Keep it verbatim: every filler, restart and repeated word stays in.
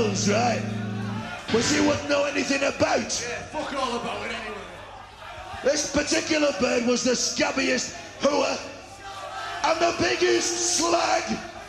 birds, right? Which you wouldn't know anything about. Yeah, fuck all about it anyway. This particular bird was the scabbiest hooer and the biggest slag